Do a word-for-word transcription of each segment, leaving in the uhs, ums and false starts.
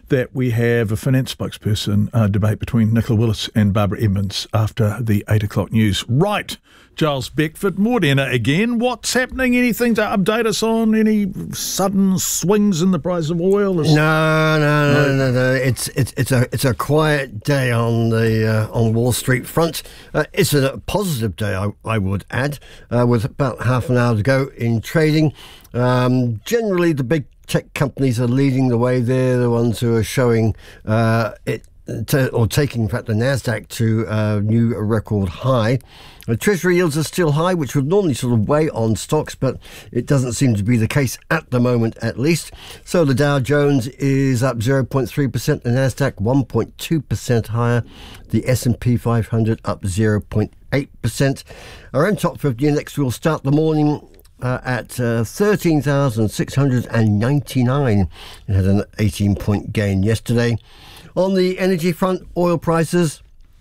that we have a finance spokesperson uh, debate between Nicola Willis and Barbara Edmonds after the eight o'clock news. Right, Giles Beckford, Morena again. What's happening? Anything to update us on? Any sudden swings in the price of oil? Is no, no, no, no, no. It's it's it's a it's a quiet day on the uh, on Wall Street front. Uh, it's a positive day, I, I would add, uh, with about half an hour to go in trading. Um, generally, the big tech companies are leading the way. They're the ones who are showing uh, it. To, or taking, in fact, the Nasdaq to a new record high. The Treasury yields are still high, which would normally sort of weigh on stocks, but it doesn't seem to be the case at the moment, at least. So the Dow Jones is up zero point three percent, the Nasdaq one point two percent higher, the S and P five hundred up zero point eight percent. Our own top fifty index will start the morning Uh, at uh, thirteen thousand six hundred ninety-nine. It had an eighteen point gain yesterday. On the energy front, oil prices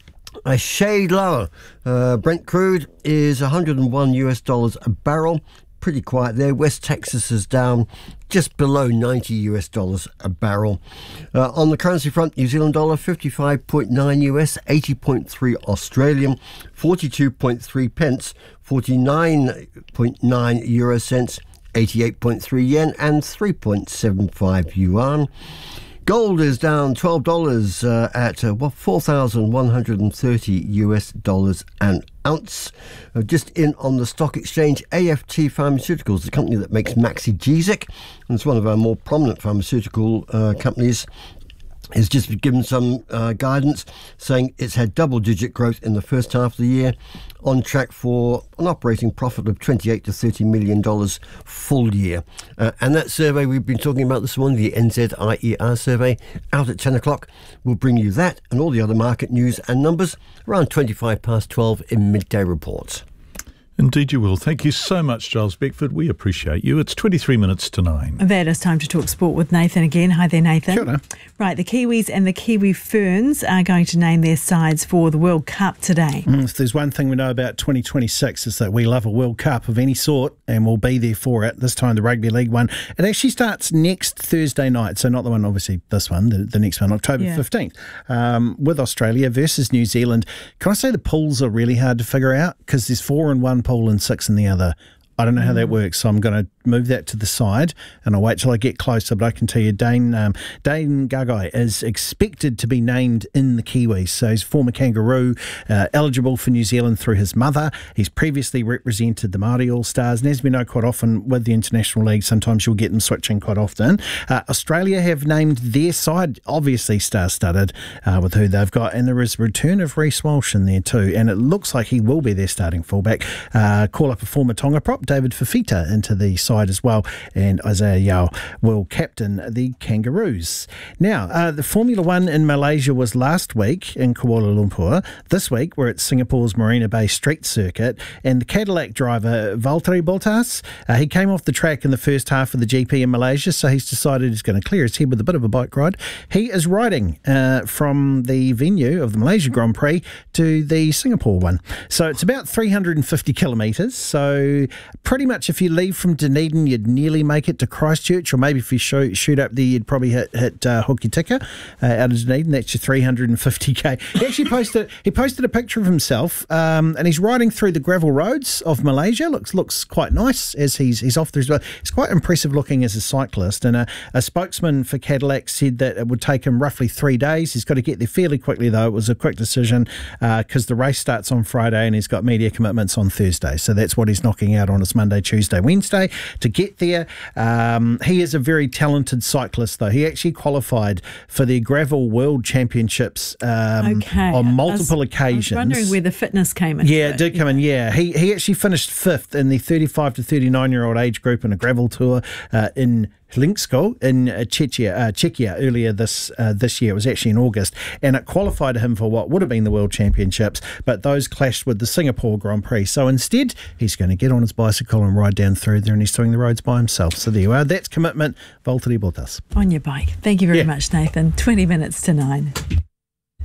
a shade lower. Uh, Brent crude is one hundred one US dollars a barrel. Pretty quiet there. West Texas is down just below ninety US dollars a barrel. Uh, on the currency front, New Zealand dollar fifty-five point nine U S, eighty point three Australian, forty-two point three pence, forty-nine point nine euro cents, eighty-eight point three yen, and three point seven five yuan. Gold is down twelve dollars uh, at uh, four thousand one hundred thirty US dollars an ounce. Uh, just in on the stock exchange, A F T Pharmaceuticals, the company that makes Maxigesic, and it's one of our more prominent pharmaceutical uh, companies, has just given some uh, guidance saying it's had double-digit growth in the first half of the year, on track for an operating profit of twenty-eight to thirty million dollars full year. Uh, and that survey we've been talking about this morning, the N Z I E R survey, out at ten o'clock, will bring you that and all the other market news and numbers around twenty-five past twelve in Midday Reports. Indeed you will. Thank you so much, Giles Beckford. We appreciate you. It's twenty-three minutes to nine. That is time to talk sport with Nathan again. Hi there, Nathan. Kia ora. Right, the Kiwis and the Kiwi Ferns are going to name their sides for the World Cup today. Mm, if there's one thing we know about twenty twenty-six is that we love a World Cup of any sort and we'll be there for it. This time the Rugby League one. It actually starts next Thursday night, so not the one, obviously, this one, the, the next one, October Yeah. fifteenth, um, with Australia versus New Zealand. Can I say the pools are really hard to figure out because there's four in one pool and six in the other. I don't know how that works, so I'm going to move that to the side and I'll wait till I get closer, but I can tell you Dane um, Dane Gagai is expected to be named in the Kiwis. So he's a former Kangaroo, uh, eligible for New Zealand through his mother. He's previously represented the Māori All-Stars, and as we know quite often with the International League, sometimes you'll get them switching quite often. Uh, Australia have named their side, obviously star-studded uh, with who they've got, and there is a return of Reece Walsh in there too, and it looks like he will be their starting fullback. Uh, call up a former Tonga prop, David Fifita, into the side as well, and Isaiah Yao will captain the Kangaroos. Now, uh, the Formula One in Malaysia was last week in Kuala Lumpur. This week we're at Singapore's Marina Bay Street Circuit, and the Cadillac driver Valtteri Bottas, uh, he came off the track in the first half of the G P in Malaysia, so he's decided he's going to clear his head with a bit of a bike ride. He is riding uh, from the venue of the Malaysia Grand Prix to the Singapore one. So it's about three hundred fifty kilometres, so pretty much if you leave from Dunedin, you'd nearly make it to Christchurch, or maybe if you shoot, shoot up there, you'd probably hit, hit uh, Hokitika uh, out of Dunedin. That's your three hundred fifty k. He actually posted he posted a picture of himself, um, and he's riding through the gravel roads of Malaysia. Looks looks quite nice as he's he's off there as well. He's quite impressive looking as a cyclist, and a, a spokesman for Cadillac said that it would take him roughly three days. He's got to get there fairly quickly, though. It was a quick decision because uh, the race starts on Friday and he's got media commitments on Thursday, so that's what he's knocking out on his Monday, Tuesday, Wednesday to get there. Um, he is a very talented cyclist, though. He actually qualified for the Gravel World Championships um, okay. on multiple I was, occasions. I was wondering where the fitness came in. Yeah, it did come in, yeah. He he actually finished fifth in the thirty-five to thirty-nine-year-old age group in a gravel tour uh, in Hlinsko in uh, Czechia, uh, Czechia earlier this uh, this year. It was actually in August, and it qualified him for what would have been the World Championships, but those clashed with the Singapore Grand Prix. So instead, he's going to get on his bicycle and ride down through there, and he's doing the roads by himself. So there you are. That's commitment. Valtteri Bottas. On your bike. Thank you very Yeah. much, Nathan. twenty minutes to nine.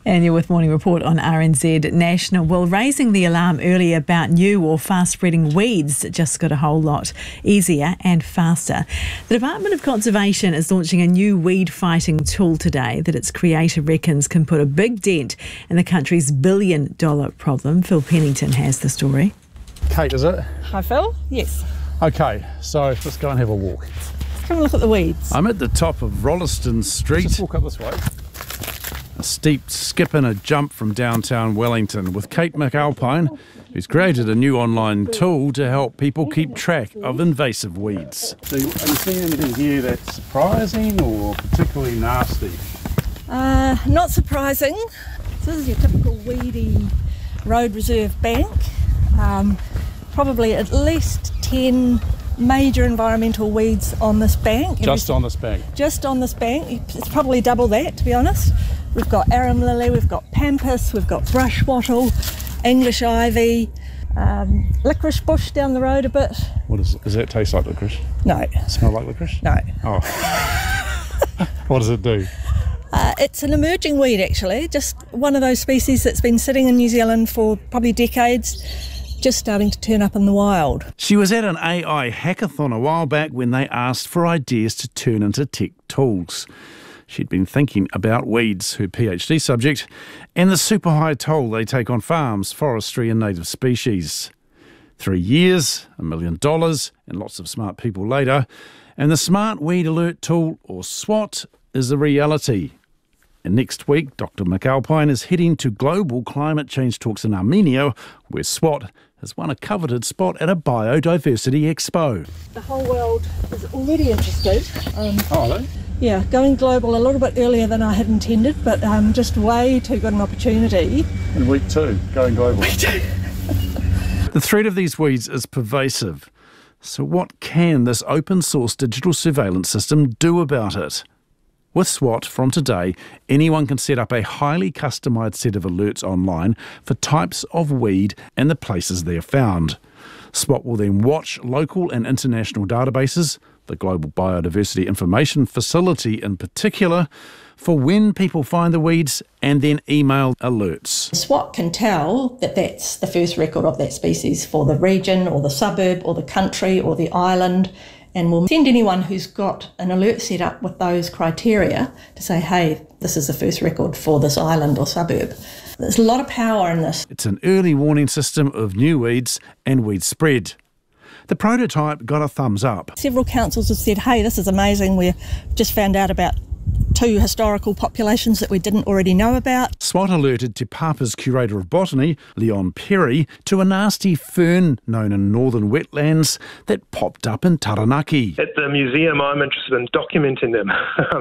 And you're with Morning Report on R N Z National. Well, raising the alarm early about new or fast-spreading weeds just got a whole lot easier and faster. The Department of Conservation is launching a new weed-fighting tool today that its creator reckons can put a big dent in the country's billion-dollar problem. Phil Pennington has the story. Kate, is it? Hi, Phil. Yes. Okay, so let's go and have a walk. Let's come and look at the weeds. I'm at the top of Rolleston Street. Just walk up this way. A steep skip and a jump from downtown Wellington with Kate McAlpine, who's created a new online tool to help people keep track of invasive weeds. So, are you seeing anything here that's surprising or particularly nasty? Uh, not surprising. This is your typical weedy road reserve bank. Um, probably at least ten major environmental weeds on this bank. Just on this bank? Just on this bank. It's probably double that, to be honest. We've got arum lily, we've got pampas, we've got brush wattle, English ivy, um, licorice bush down the road a bit. What is, does that taste like licorice? No. Smell like licorice? No. Oh. What does it do? Uh, it's an emerging weed, actually. Just one of those species that's been sitting in New Zealand for probably decades, just starting to turn up in the wild. She was at an A I hackathon a while back when they asked for ideas to turn into tech tools. She'd been thinking about weeds, her PhD subject, and the super high toll they take on farms, forestry and native species. Three years, a million dollars, and lots of smart people later, and the Smart Weed Alert Tool, or SWAT, is a reality. And next week, Doctor McAlpine is heading to global climate change talks in Armenia, where SWAT has won a coveted spot at a biodiversity expo. The whole world is already interested. Um, oh, are they? Yeah, going global a little bit earlier than I had intended, but um, just way too good an opportunity. In week two, going global. Week two. The threat of these weeds is pervasive. So what can this open source digital surveillance system do about it? With SWAT from today, anyone can set up a highly customised set of alerts online for types of weed and the places they're found. SWAT will then watch local and international databases, the Global Biodiversity Information Facility in particular, for when people find the weeds and then email alerts. SWAT can tell that that's the first record of that species for the region or the suburb or the country or the island, and will send anyone who's got an alert set up with those criteria to say, hey, this is the first record for this island or suburb. There's a lot of power in this. It's an early warning system of new weeds and weed spread. The prototype got a thumbs up. Several councils have said, hey, this is amazing. We've just found out about two historical populations that we didn't already know about. SWAT alerted Te Papa's curator of botany, Leon Perry, to a nasty fern known in northern wetlands that popped up in Taranaki. At the museum, I'm interested in documenting them.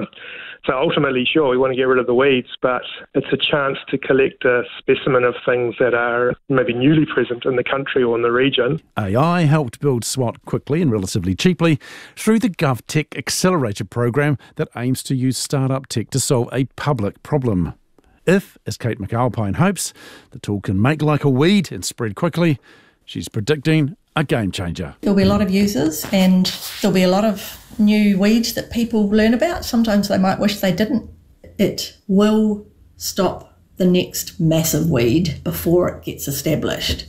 So ultimately, sure, we want to get rid of the weeds, but it's a chance to collect a specimen of things that are maybe newly present in the country or in the region. A I helped build SWAT quickly and relatively cheaply through the GovTech Accelerator program that aims to use startup tech to solve a public problem. If, as Kate McAlpine hopes, the tool can make like a weed and spread quickly, she's predicting a game changer. There'll be a lot of users and there'll be a lot of new weeds that people learn about. Sometimes they might wish they didn't. It will stop the next massive weed before it gets established.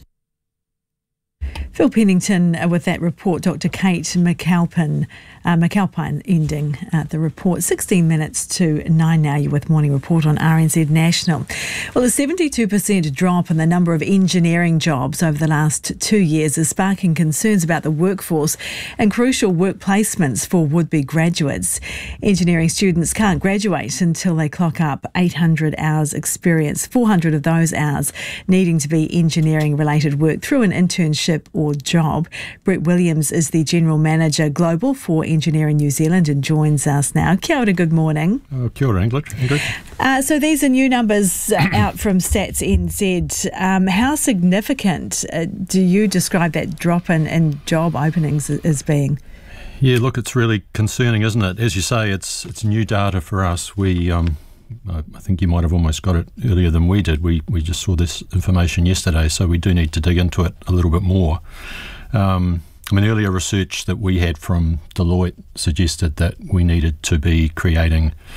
Phil Pennington uh, with that report. Doctor Kate McAlpine, uh, McAlpine ending uh, the report. sixteen minutes to nine now. You're with Morning Report on R N Z National. Well, a seventy-two percent drop in the number of engineering jobs over the last two years is sparking concerns about the workforce and crucial work placements for would-be graduates. Engineering students can't graduate until they clock up eight hundred hours experience, four hundred of those hours needing to be engineering-related work through an internship or job. Brett Williams is the General Manager Global for Engineering New Zealand and joins us now. Kia ora, good morning. Oh, kia ora, Ingrid. Ingrid. Uh, so these are new numbers out from Stats N Z. Um, how significant uh, do you describe that drop in, in job openings as being? Yeah, look, it's really concerning, isn't it? As you say, it's it's new data for us. We, um, I think you might have almost got it earlier than we did. We we just saw this information yesterday, so we do need to dig into it a little bit more. Um, I mean, earlier research that we had from Deloitte suggested that we needed to be creating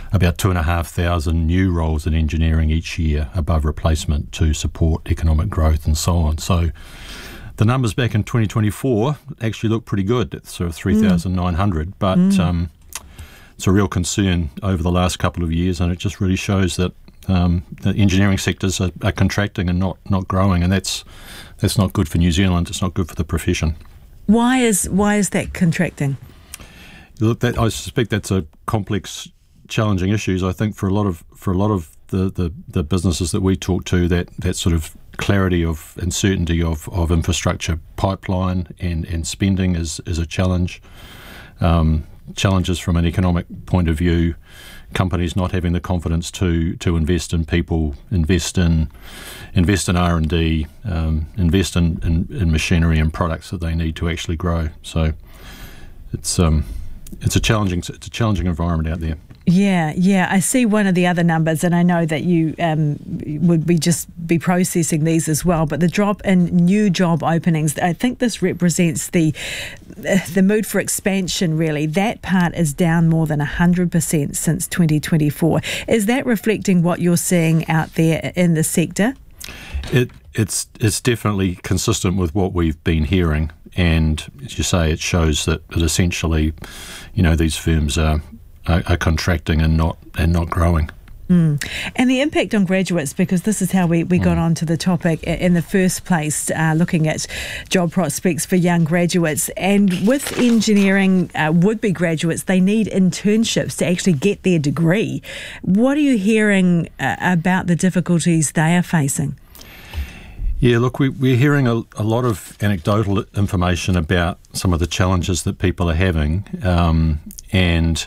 about two and a half thousand new roles in engineering each year above replacement to support economic growth and so on. So the numbers back in twenty twenty-four actually look pretty good at sort of three thousand nine hundred, mm. but mm. Um, it's a real concern over the last couple of years, and it just really shows that um, the engineering sectors are, are contracting and not, not growing, and that's that's not good for New Zealand. It's not good for the profession. Why is why is that contracting? Look, that, I suspect that's a complex, challenging issues. I think for a lot of for a lot of the, the, the businesses that we talk to, that, that sort of clarity of and certainty of, of infrastructure pipeline and, and spending is, is a challenge. Um, challenges from an economic point of view, companies not having the confidence to to invest in people, invest in invest in R and D, um, invest in, in, in machinery and products that they need to actually grow. So it's um it's a challenging it's a challenging environment out there. Yeah, yeah. I see one of the other numbers, and I know that you um, would be just be processing these as well, but the drop in new job openings, I think this represents the the mood for expansion, really. That part is down more than one hundred percent since twenty twenty-four. Is that reflecting what you're seeing out there in the sector? It, it's, it's definitely consistent with what we've been hearing, and as you say, it shows that, that essentially, you know, these firms are Are, are contracting and not and not growing. Mm. And the impact on graduates, because this is how we, we got mm. onto the topic in the first place, uh, looking at job prospects for young graduates. And with engineering uh, would-be graduates, they need internships to actually get their degree. What are you hearing uh, about the difficulties they are facing? Yeah, look, we, we're hearing a, a lot of anecdotal information about some of the challenges that people are having, um, and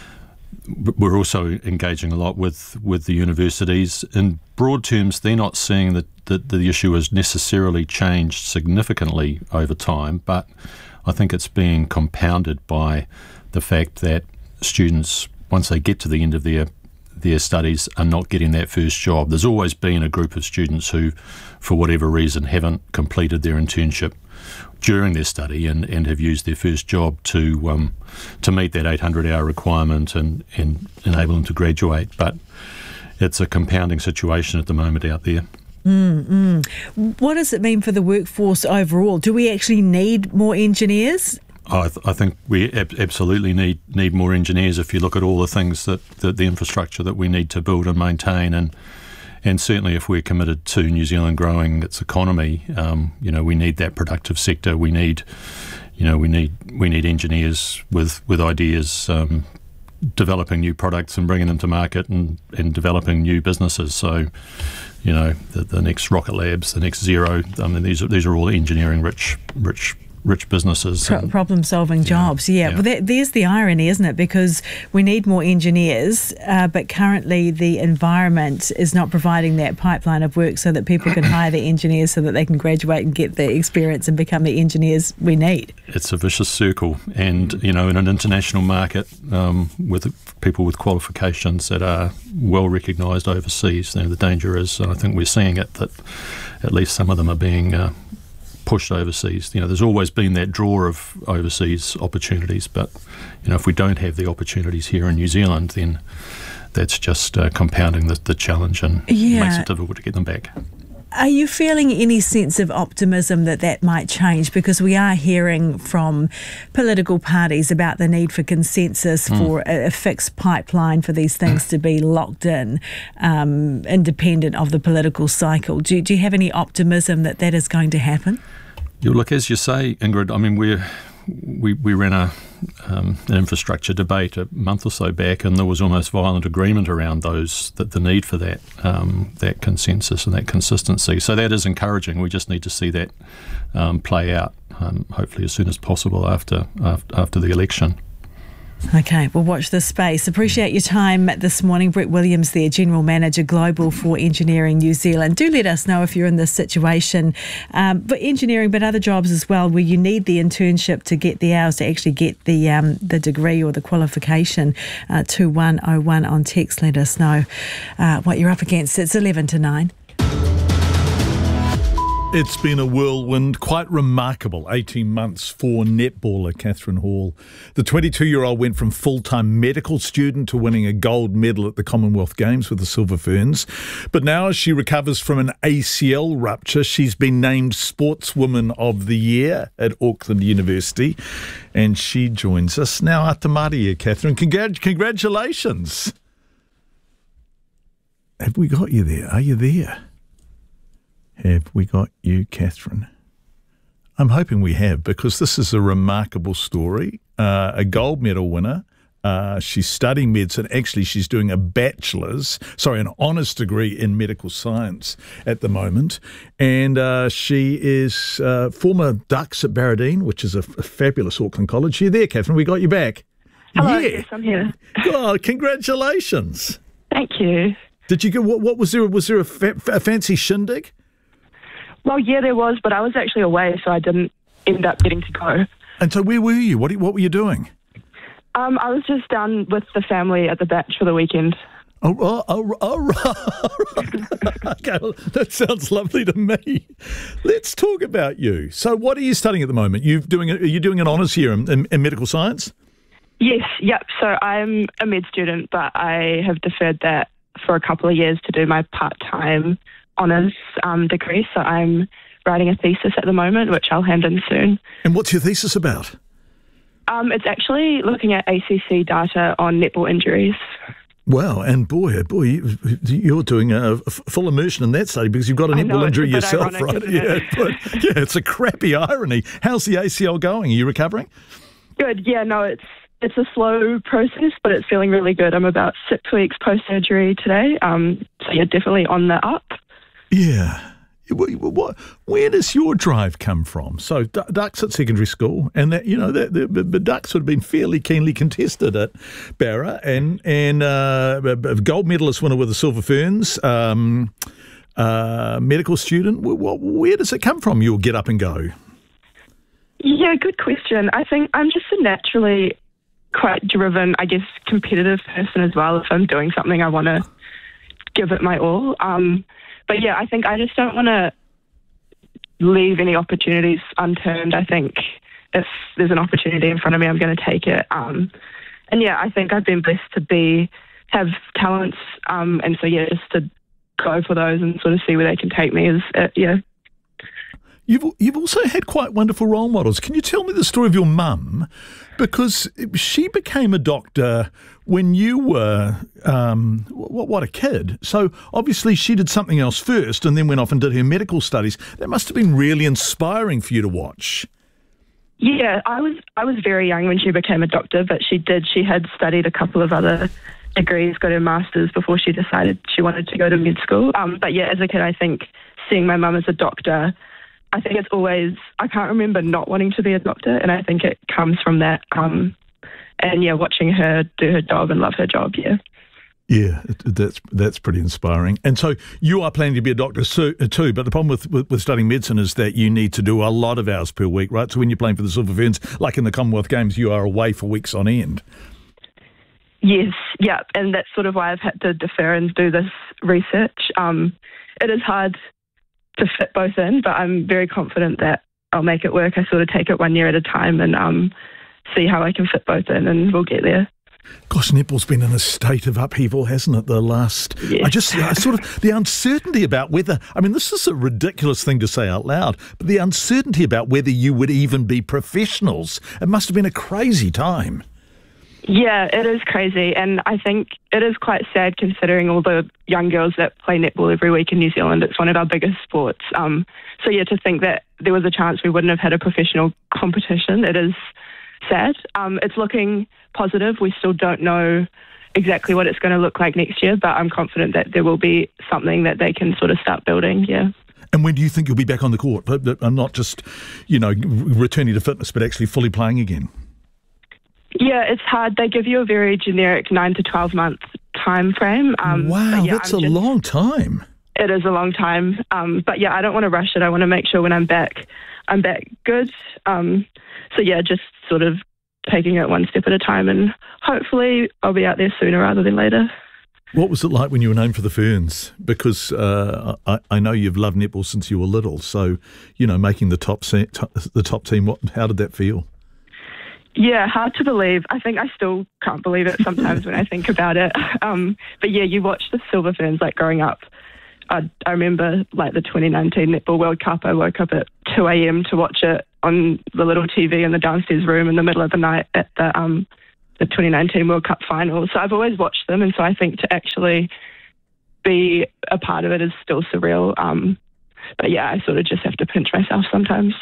we're also engaging a lot with, with the universities. In broad terms, they're not seeing that, that the issue has necessarily changed significantly over time, but I think it's being compounded by the fact that students, once they get to the end of their their studies, are not getting that first job. There's always been a group of students who, for whatever reason, haven't completed their internship during their study and, and have used their first job to um, to meet that eight hundred hour requirement and, and enable them to graduate. But it's a compounding situation at the moment out there. Mm, mm. What does it mean for the workforce overall? Do we actually need more engineers? I, th- I think we ab- absolutely need need more engineers. If you look at all the things that, that the infrastructure that we need to build and maintain, and and certainly if we're committed to New Zealand growing its economy, um, you know, we need that productive sector. We need, you know, we need we need engineers with with ideas, um, developing new products and bringing them to market, and, and developing new businesses. So, you know, the, the next Rocket Labs, the next Zero. I mean, these are these are all engineering rich rich. rich businesses. Pro- problem-solving jobs, yeah. yeah. Well, that, there's the irony, isn't it? Because we need more engineers, uh, but currently the environment is not providing that pipeline of work so that people can hire the engineers so that they can graduate and get the experience and become the engineers we need. It's a vicious circle. And, you know, in an international market um, with people with qualifications that are well recognised overseas, you know, the danger is, and I think we're seeing it, that at least some of them are being uh, pushed overseas. You know, there's always been that draw of overseas opportunities, but, you know, if we don't have the opportunities here in New Zealand, then that's just uh, compounding the, the challenge and yeah. makes it difficult to get them back. Are you feeling any sense of optimism that that might change? Because we are hearing from political parties about the need for consensus mm. for a, a fixed pipeline for these things to be locked in, um, independent of the political cycle. Do, do you have any optimism that that is going to happen? Yeah, look, as you say, Ingrid, I mean, we're, we we ran a um, an infrastructure debate a month or so back, and there was almost violent agreement around those that the need for that um, that consensus and that consistency. So that is encouraging. We just need to see that um, play out, um, hopefully as soon as possible after after, after the election. Okay, we'll watch this space. Appreciate your time this morning. Brett Williams there, General Manager Global for Engineering New Zealand. Do let us know if you're in this situation, um, but engineering, but other jobs as well, where you need the internship to get the hours to actually get the um, the degree or the qualification. uh, two one oh one on text. Let us know uh, what you're up against. It's eleven to nine. It's been a whirlwind, quite remarkable eighteen months for netballer Catherine Hall. The twenty-two-year-old went from full-time medical student to winning a gold medal at the Commonwealth Games with the Silver Ferns. But now as she recovers from an A C L rupture, she's been named Sportswoman of the Year at Auckland University. And she joins us now. Atamaria, Catherine. Congrat- congratulations. Have we got you there? Are you there? Have we got you, Catherine? I'm hoping we have, because this is a remarkable story. Uh, a gold medal winner. Uh, she's studying medicine. Actually, she's doing a bachelor's, sorry, an honours degree in medical science at the moment. And uh, she is uh, former Ducks at Barradine, which is a, f- a fabulous Auckland college. You there, Catherine? We got you back. Hello, yeah. yes, I'm here. Oh, congratulations. Thank you. Did you go, what, what was there? Was there a, fa- a fancy shindig? Well, yeah, there was, but I was actually away, so I didn't end up getting to go. And so where were you? What, what were you doing? Um, I was just down with the family at the Batch for the weekend. Oh, oh, oh, oh right. Okay, well, that sounds lovely to me. Let's talk about you. So what are you studying at the moment? You're doing, are you doing an honours here in, in, in medical science? Yes, yep. So I'm a med student, but I have deferred that for a couple of years to do my part-time honours um, degree. So I'm writing a thesis at the moment, which I'll hand in soon. And what's your thesis about? Um, it's actually looking at A C C data on netball injuries. Wow, and boy, boy, you- you're doing a f- full immersion in that study because you've got a I know, netball it's a injury bit yourself, ironic, right? isn't Yeah, it? but, yeah, it's a crappy irony. How's the A C L going? Are you recovering? Good, yeah, no, it's it's a slow process, but it's feeling really good. I'm about six weeks post-surgery today, um, so you're definitely on the up. Yeah. What, what, where does your drive come from? So D- Ducks at secondary school, and that you know the, the, the Ducks would have been fairly keenly contested at Barra, and and uh, a gold medalist winner with the Silver Ferns, um, uh, medical student. Where, where does it come from? Your get up and go. Yeah, good question. I think I'm just a naturally quite driven, I guess, competitive person as well. If I'm doing something, I want to give it my all. Um, But yeah, I think I just don't want to leave any opportunities unturned. I think if there's an opportunity in front of me, I'm going to take it. Um, and yeah, I think I've been blessed to be have talents, um, and so yeah, just to go for those and sort of see where they can take me is uh, yeah. You've you've also had quite wonderful role models. Can you tell me the story of your mum? Because she became a doctor when you were, um, what, what a kid. So obviously she did something else first and then went off and did her medical studies. That must have been really inspiring for you to watch. Yeah, I was I was very young when she became a doctor, but she did. She had studied a couple of other degrees, got her master's before she decided she wanted to go to med school. Um, but yeah, as a kid, I think seeing my mum as a doctor, I think it's always, I can't remember not wanting to be a doctor, and I think it comes from that. Um, and yeah, watching her do her job and love her job, yeah. Yeah, that's that's pretty inspiring. And so you are planning to be a doctor too, but the problem with, with, with studying medicine is that you need to do a lot of hours per week, right? So when you're playing for the Silver Ferns, like in the Commonwealth Games, you are away for weeks on end. Yes, yeah, and that's sort of why I've had to defer and do this research. Um, it is hard to fit both in, but I'm very confident that I'll make it work. I sort of take it one year at a time and um, see how I can fit both in, and we'll get there. Gosh, netball's been in a state of upheaval, hasn't it, the last... Yes. I just, I sort of, the uncertainty about whether... I mean, this is a ridiculous thing to say out loud, but the uncertainty about whether you would even be professionals, it must have been a crazy time. Yeah, it is crazy, and I think it is quite sad considering all the young girls that play netball every week in New Zealand. It's one of our biggest sports. Um, so yeah, to think that there was a chance we wouldn't have had a professional competition, it is sad. Um, it's looking positive. We still don't know exactly what it's going to look like next year, but I'm confident that there will be something that they can sort of start building, yeah. And when do you think you'll be back on the court? I'm not just, you know, returning to fitness, but actually fully playing again. Yeah, it's hard. They give you a very generic nine to twelve month time frame. Um, wow, yeah, that's I'm a just, long time. It is a long time. Um, but yeah, I don't want to rush it. I want to make sure when I'm back, I'm back good. Um, so yeah, just sort of taking it one step at a time, and hopefully I'll be out there sooner rather than later. What was it like when you were named for the Ferns? Because uh, I, I know you've loved netball since you were little. So, you know, making the top se- the top team, what, how did that feel? Yeah, hard to believe. I think I still can't believe it sometimes when I think about it. Um, but yeah, you watch the Silver Ferns like growing up. I, I remember like the twenty nineteen Netball World Cup. I woke up at two a.m. to watch it on the little T V in the downstairs room in the middle of the night at the um, the twenty nineteen World Cup final. So I've always watched them, and so I think to actually be a part of it is still surreal. Um, but yeah, I sort of just have to pinch myself sometimes.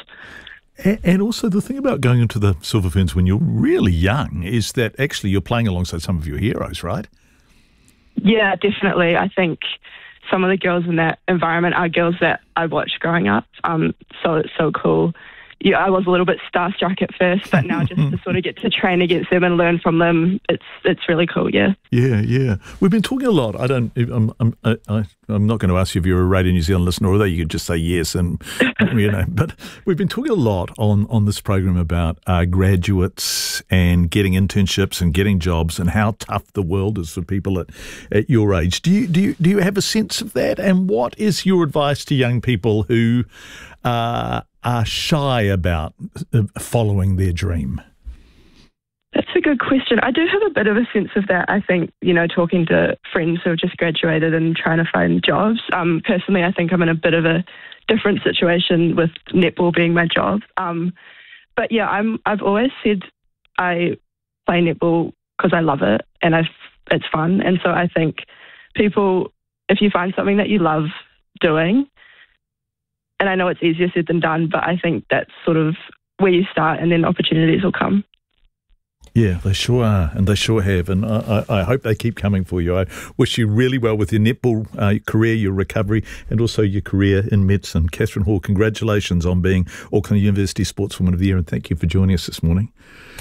And also the thing about going into the Silver Ferns when you're really young is that actually you're playing alongside some of your heroes, right? Yeah, definitely. I think some of the girls in that environment are girls that I watched growing up. Um, so it's so cool. Yeah, I was a little bit starstruck at first, but now just to sort of get to train against them and learn from them, it's it's really cool. Yeah. Yeah, yeah. We've been talking a lot. I don't. I'm. I'm. I, I'm not going to ask you if you're a Radio New Zealand listener, although you could just say yes, and you know. But we've been talking a lot on on this program about uh, graduates and getting internships and getting jobs and how tough the world is for people at, at your age. Do you do you do you have a sense of that? And what is your advice to young people who Uh, are shy about following their dream? That's a good question. I do have a bit of a sense of that. I think, you know, talking to friends who have just graduated and trying to find jobs. Um, personally, I think I'm in a bit of a different situation with netball being my job. Um, but yeah, I'm, I've always said I play netball because I love it and I, it's fun. And so I think people, if you find something that you love doing, and I know it's easier said than done, but I think that's sort of where you start and then opportunities will come. Yeah, they sure are, and they sure have, and I, I, I hope they keep coming for you. I wish you really well with your netball uh, career, your recovery, and also your career in medicine. Catherine Hall, congratulations on being Auckland University Sportswoman of the Year, and thank you for joining us this morning.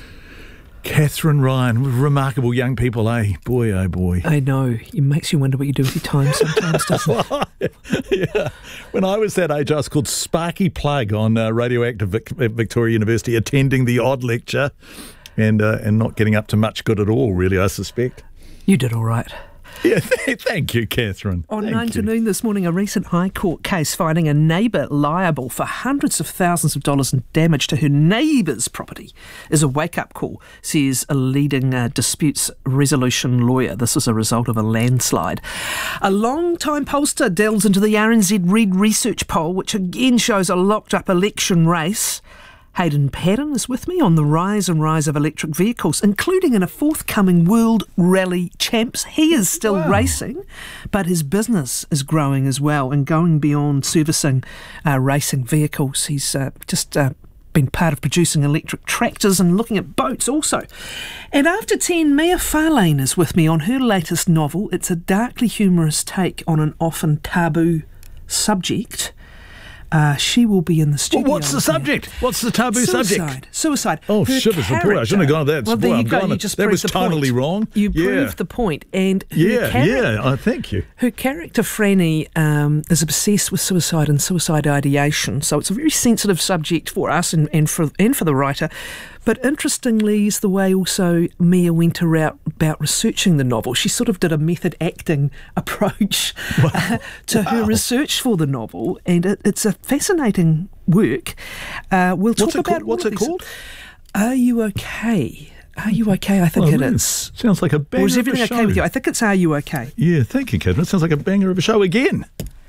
Catherine Ryan, remarkable young people, eh? Boy, oh boy. I know. It makes you wonder what you do with your time sometimes, doesn't it? Yeah. When I was that age, I was called Sparky Plug on uh, Radioactive Vic- Victoria University, attending the odd lecture and uh, and not getting up to much good at all, really, I suspect. You did all right. Yeah, th- thank you, Catherine. On thank nine you. to noon this morning, a recent High Court case finding a neighbour liable for hundreds of thousands of dollars in damage to her neighbour's property is a wake-up call, says a leading uh, disputes resolution lawyer. This is a result of a landslide. A long-time pollster delves into the R N Z Red Research poll, which again shows a locked-up election race. Hayden Padden is with me on the rise and rise of electric vehicles, including in a forthcoming World Rally Champs. He is still wow. racing, but his business is growing as well and going beyond servicing uh, racing vehicles. He's uh, just uh, been part of producing electric tractors and looking at boats also. And after ten, Mia Farlane is with me on her latest novel. It's a darkly humorous take on an often taboo subject. Uh, she will be in the studio. Well, what's the subject? Here. What's the taboo Suicide. subject? Suicide. Oh, shit, it's a boy. I shouldn't have gone there. Well, there you go. You just that was the totally point. wrong. You yeah. proved the point. And yeah, character, yeah, I thank you. Her character, Franny, um, is obsessed with suicide and suicide ideation. So it's a very sensitive subject for us and, and, for, and for the writer. But interestingly is the way also Mia went around about researching the novel. She sort of did a method acting approach wow. uh, to wow. her research for the novel, and it, it's a fascinating work. Uh, we'll talk What's it about called? What's it called? Are You Okay? Are You Okay? I think oh, it man. is. Sounds like a banger. Or is everything of a okay show. with you? I think it's Are You Okay? Yeah, thank you, Catherine. It sounds like a banger of a show again.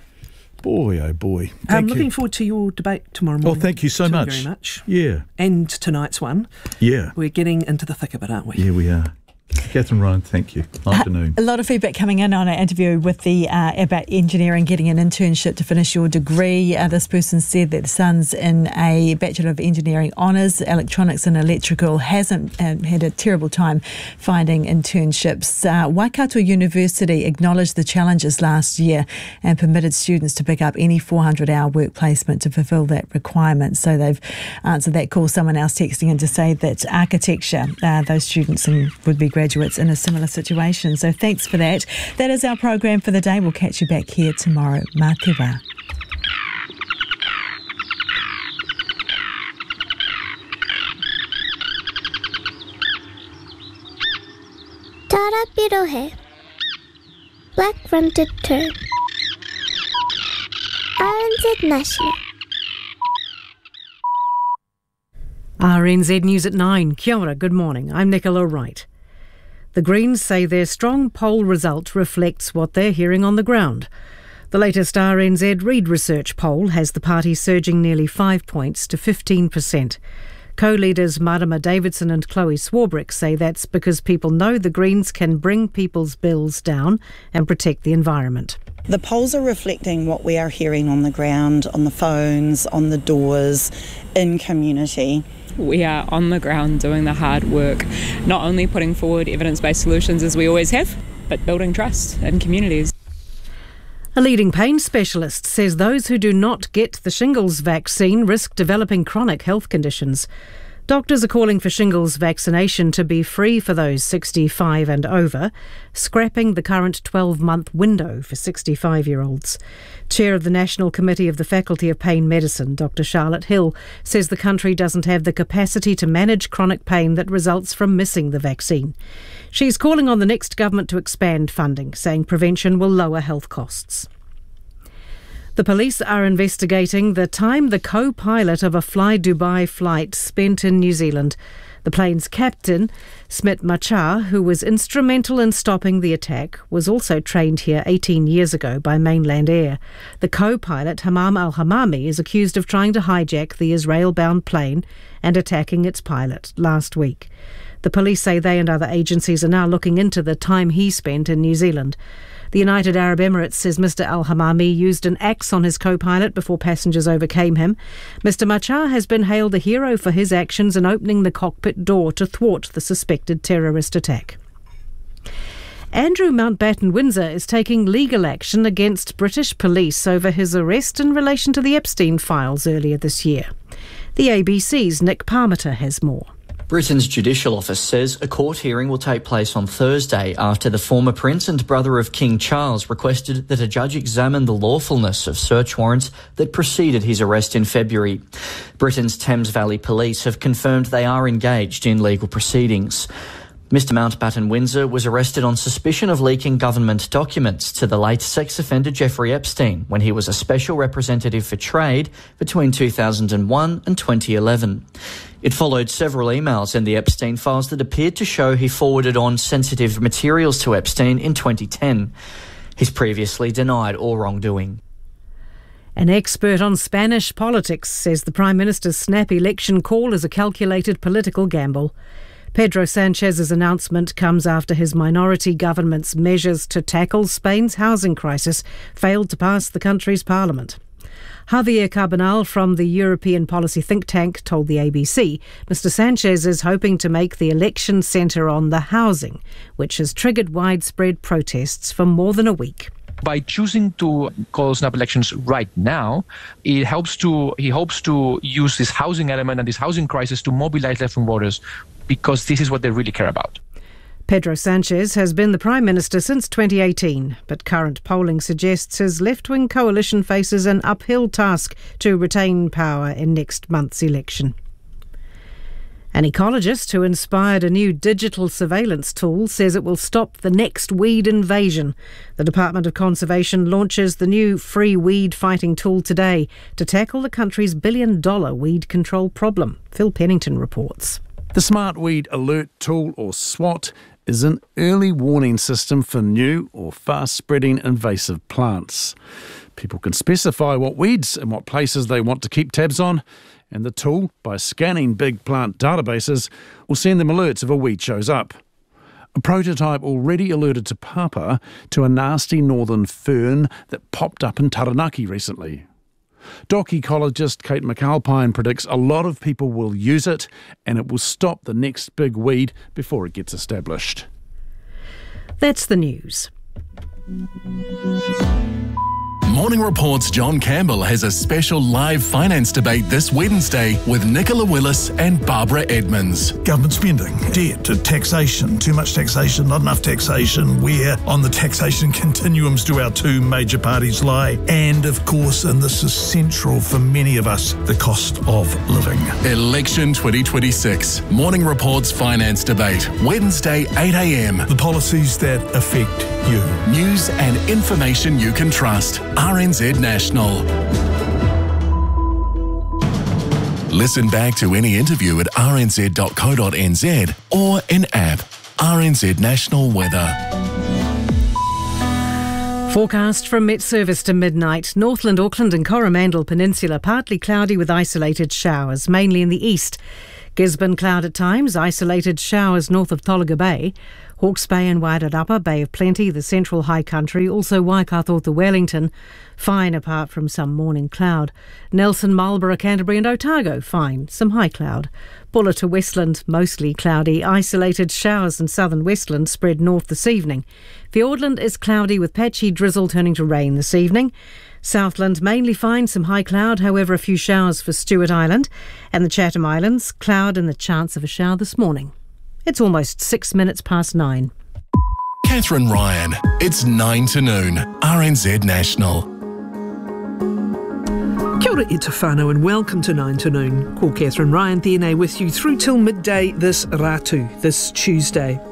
Boy, oh boy. Thank I'm you. looking forward to your debate tomorrow morning. Oh, thank you so thank much. You very much. Yeah. And tonight's one. Yeah. We're getting into the thick of it, aren't we? Yeah, we are. Catherine Ryan, thank you. Afternoon. A lot of feedback coming in on our interview with the uh, about engineering, getting an internship to finish your degree. Uh, this person said that the son's in a Bachelor of Engineering Honours, Electronics and Electrical, hasn't uh, had a terrible time finding internships. Uh, Waikato University acknowledged the challenges last year and permitted students to pick up any four hundred hour work placement to fulfil that requirement. So they've answered that call. Someone else texting in to say that architecture, uh, those students in, would be graduates in a similar situation. So thanks for that. That is our program for the day. We'll catch you back here tomorrow. Mā te wā. Tarapirohe. Black-fronted tern. R N Z National. R N Z News at nine. Kia ora, good morning. I'm Nicola Wright. The Greens say their strong poll result reflects what they're hearing on the ground. The latest R N Z Reid Research poll has the party surging nearly five points to fifteen percent. Co-leaders Marama Davidson and Chloe Swarbrick say that's because people know the Greens can bring people's bills down and protect the environment. The polls are reflecting what we are hearing on the ground, on the phones, on the doors, in community. We are on the ground doing the hard work, not only putting forward evidence-based solutions as we always have, but building trust in communities. A leading pain specialist says those who do not get the shingles vaccine risk developing chronic health conditions. Doctors are calling for shingles vaccination to be free for those sixty-five and over, scrapping the current twelve-month window for sixty-five-year-olds. Chair of the National Committee of the Faculty of Pain Medicine, Doctor Charlotte Hill, says the country doesn't have the capacity to manage chronic pain that results from missing the vaccine. She's calling on the next government to expand funding, saying prevention will lower health costs. The police are investigating the time the co-pilot of a Fly Dubai flight spent in New Zealand. The plane's captain, Smit Machar, who was instrumental in stopping the attack, was also trained here eighteen years ago by Mainland Air. The co-pilot, Hamam al-Hamami, is accused of trying to hijack the Israel-bound plane and attacking its pilot last week. The police say they and other agencies are now looking into the time he spent in New Zealand. The United Arab Emirates says Mister al-Hamami used an axe on his co-pilot before passengers overcame him. Mister Machar has been hailed a hero for his actions in opening the cockpit door to thwart the suspected terrorist attack. Andrew Mountbatten Windsor is taking legal action against British police over his arrest in relation to the Epstein files earlier this year. The A B C's Nick Parmiter has more. Britain's Judicial Office says a court hearing will take place on Thursday after the former Prince and brother of King Charles requested that a judge examine the lawfulness of search warrants that preceded his arrest in February. Britain's Thames Valley Police have confirmed they are engaged in legal proceedings. Mister Mountbatten Windsor was arrested on suspicion of leaking government documents to the late sex offender Jeffrey Epstein when he was a special representative for trade between two thousand one and twenty eleven. It followed several emails in the Epstein files that appeared to show he forwarded on sensitive materials to Epstein in twenty ten. He's previously denied all wrongdoing. An expert on Spanish politics says the Prime Minister's snap election call is a calculated political gamble. Pedro Sanchez's announcement comes after his minority government's measures to tackle Spain's housing crisis failed to pass the country's parliament. Javier Carbonell from the European policy think tank told the A B C Mister Sanchez is hoping to make the election centre on the housing, which has triggered widespread protests for more than a week. By choosing to call snap elections right now, it helps to he hopes to use this housing element and this housing crisis to mobilise left-wing voters, because this is what they really care about. Pedro Sanchez has been the Prime Minister since twenty eighteen, but current polling suggests his left-wing coalition faces an uphill task to retain power in next month's election. An ecologist who inspired a new digital surveillance tool says it will stop the next weed invasion. The Department of Conservation launches the new free weed fighting tool today to tackle the country's billion-dollar weed control problem. Phil Pennington reports. The Smart Weed Alert Tool, or SWAT, is an early warning system for new or fast-spreading invasive plants. People can specify what weeds and what places they want to keep tabs on, and the tool, by scanning big plant databases, will send them alerts if a weed shows up. A prototype already alerted Te Papa to a nasty northern fern that popped up in Taranaki recently. Doc ecologist Kate McAlpine predicts a lot of people will use it and it will stop the next big weed before it gets established. That's the news. Morning Report's John Campbell has a special live finance debate this Wednesday with Nicola Willis and Barbara Edmonds. Government spending, debt, taxation, too much taxation, not enough taxation, where on the taxation continuums do our two major parties lie, and of course, and this is central for many of us, the cost of living. Election twenty twenty-six. Morning Report's finance debate, Wednesday eight a m. The policies that affect you. News and information you can trust. R N Z National. Listen back to any interview at r n z dot co dot n z or in app. R N Z National Weather. Forecast from Met Service to midnight. Northland, Auckland and Coromandel Peninsula partly cloudy with isolated showers, mainly in the east. Gisborne cloud at times, isolated showers north of Tolaga Bay. Hawke's Bay and Wairarapa, Bay of Plenty, the central high country, also Waikato to Wellington, fine apart from some morning cloud. Nelson, Marlborough, Canterbury and Otago, fine, some high cloud. Bulla to Westland, mostly cloudy, isolated showers in southern Westland spread north this evening. Fiordland is cloudy with patchy drizzle turning to rain this evening. Southland mainly fine, some high cloud, however a few showers for Stewart Island. And the Chatham Islands, cloud and the chance of a shower this morning. It's almost six minutes past nine. Catherine Ryan. It's nine to noon. R N Z National. Kia ora e te whānau and welcome to nine to noon. Ko Catherine Ryan tēnei with you through till midday this ratu, this Tuesday.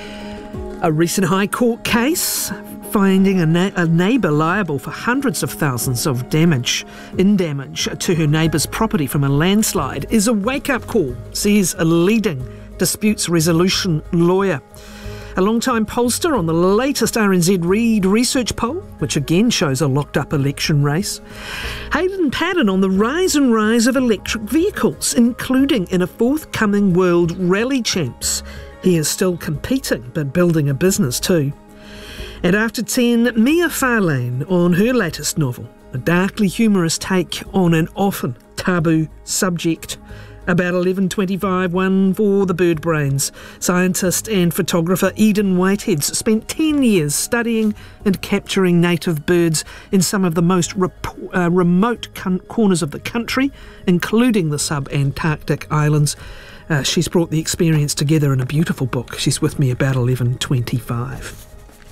A recent High Court case finding a, na- a neighbour liable for hundreds of thousands of damage, in damage to her neighbour's property from a landslide is a wake-up call, says a leading disputes resolution lawyer. A long-time pollster on the latest R N Z Reid research poll, which again shows a locked-up election race. Hayden Paddon on the rise and rise of electric vehicles, including in a forthcoming World Rally Champs. He is still competing, but building a business too. And after ten, Mia Farlane on her latest novel, a darkly humorous take on an often taboo subject. About eleven twenty-five, one for the bird brains. Scientist and photographer Eden Whiteheads spent ten years studying and capturing native birds in some of the most rep- uh, remote con- corners of the country, including the sub-Antarctic islands. Uh, she's brought the experience together in a beautiful book. She's with me about eleven twenty-five.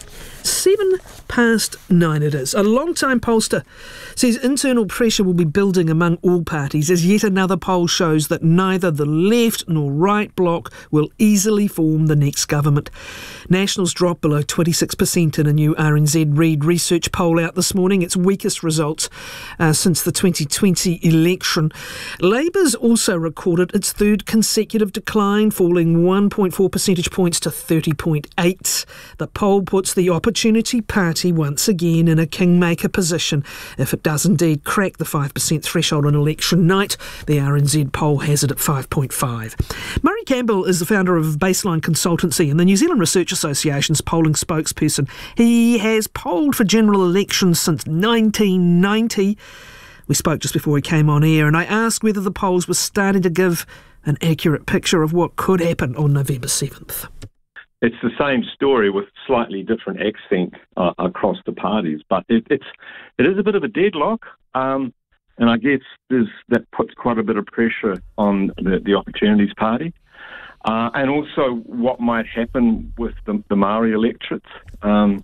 Seven past nine it is. A long-time pollster says internal pressure will be building among all parties as yet another poll shows that neither the left nor right bloc will easily form the next government. Nationals dropped below twenty-six percent in a new R N Z Reid research poll out this morning, its weakest results uh, since the twenty twenty election. Labour's also recorded its third consecutive decline, falling one point four percentage points to thirty point eight. The poll puts the Opportunity Party once again in a kingmaker position if it does indeed crack the five percent threshold on election night. The R N Z poll has it at five point five. Murray Campbell is the founder of Baseline Consultancy and the New Zealand Research Association's polling spokesperson. He has polled for general elections since nineteen ninety. We spoke just before he came on air and I asked whether the polls were starting to give an accurate picture of what could happen on November seventh. It's the same story with slightly different accent uh, across the parties, but it, it's it is a bit of a deadlock, um, and I guess there's, that puts quite a bit of pressure on the, the Opportunities Party, uh, and also what might happen with the, the Māori electorates. Um,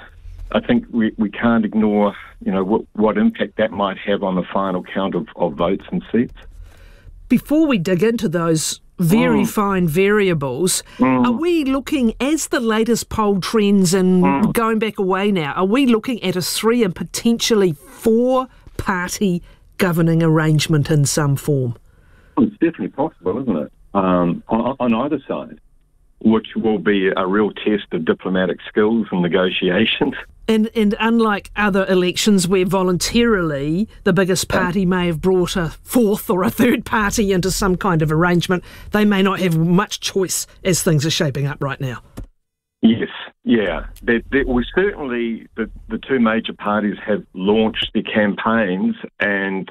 I think we, we can't ignore, you know, what, what impact that might have on the final count of, of votes and seats. Before we dig into those very mm. fine variables, mm. are we looking, as the latest poll trends and mm. going back away now, are we looking at a three and potentially four-party governing arrangement in some form? Well, it's definitely possible, isn't it? Um, on, on either side, which will be a real test of diplomatic skills and negotiations. And and unlike other elections where voluntarily the biggest party may have brought a fourth or a third party into some kind of arrangement, they may not have much choice as things are shaping up right now. Yes, yeah. There, there was certainly the, the two major parties have launched their campaigns and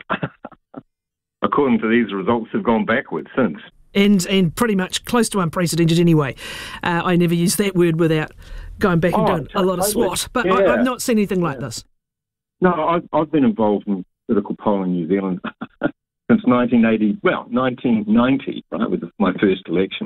according to these results have gone backwards since. And and pretty much close to unprecedented anyway. Uh, I never use that word without going back and oh, doing a lot of totally. SWAT. But yeah. I, I've not seen anything like yeah. this. No, I've, I've been involved in political polling in New Zealand since nineteen eighty, well, nineteen ninety, right, was my first election.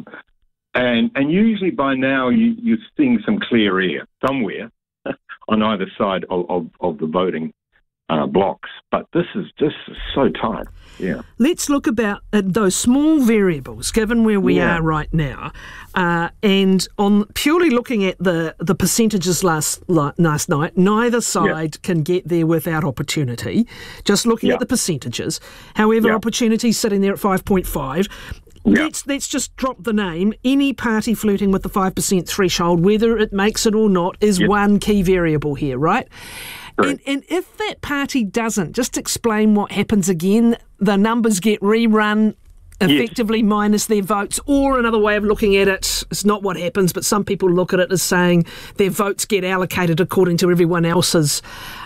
And and usually by now you, you're seeing some clear air somewhere on either side of, of, of the voting uh, blocks. But this is just so tight, yeah. Let's look about at those small variables, given where we Yeah. are right now, uh, and on purely looking at the, the percentages last last night, neither side can get there without opportunity. Just looking Yeah. at the percentages. However, Yeah. opportunity sitting there at five point five. Yeah. Let's let's just drop the name. Any party flirting with the five percent threshold, whether it makes it or not, is Yeah. one key variable here, right? Correct. And, and if that party doesn't, just explain what happens again. The numbers get rerun, effectively yes. minus their votes, or another way of looking at it, it's not what happens, but some people look at it as saying their votes get allocated according to everyone else's,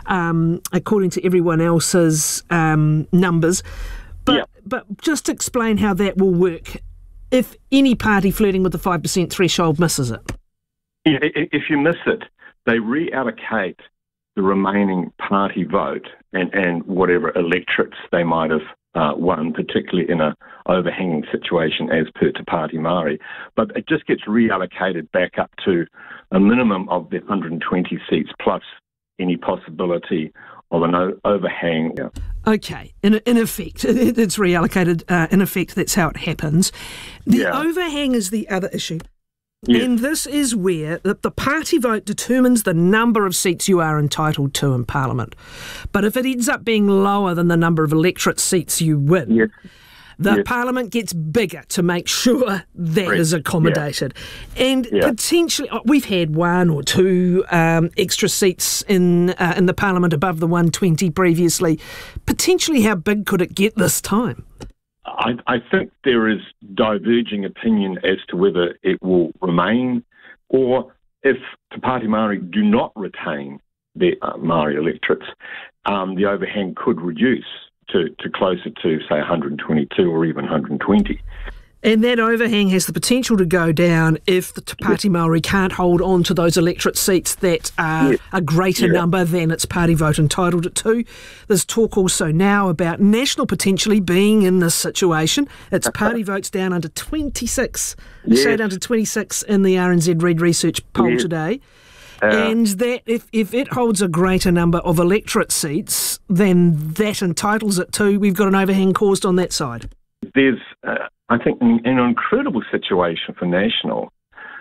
um, according to everyone else's um, numbers. But yeah. but just explain how that will work if any party flirting with the five percent threshold misses it. Yeah, if you miss it, they reallocate the remaining party vote and, and whatever electorates they might have uh, won, particularly in a overhanging situation as per Te Pāti Māori. But it just gets reallocated back up to a minimum of the one hundred twenty seats plus any possibility of an o- overhang. Yeah. Okay, in, in effect, it, it's reallocated. Uh, in effect, that's how it happens. The Yeah. overhang is the other issue. Yes. And this is where the, the party vote determines the number of seats you are entitled to in Parliament. But if it ends up being lower than the number of electorate seats you win, yes. the yes. Parliament gets bigger to make sure that Right. is accommodated. Yeah. And yeah. potentially, we've had one or two um, extra seats in uh, in the Parliament above the one hundred twenty previously. Potentially, how big could it get this time? I, I think there is diverging opinion as to whether it will remain, or if Te Pāti Māori do not retain their uh, Māori electorates, um, the overhang could reduce to, to closer to, say, one hundred twenty-two or even one hundred twenty. And that overhang has the potential to go down if the Te Pāti Māori can't hold on to those electorate seats that are yes. a greater yeah. number than its party vote entitled it to. There's talk also now about National potentially being in this situation. Its party votes down under twenty-six, yes. shade under twenty-six in the R N Z Reid Research poll yes. today. Uh, and that if, if it holds a greater number of electorate seats than that entitles it to, we've got an overhang caused on that side. There's, uh, I think, an, an incredible situation for National,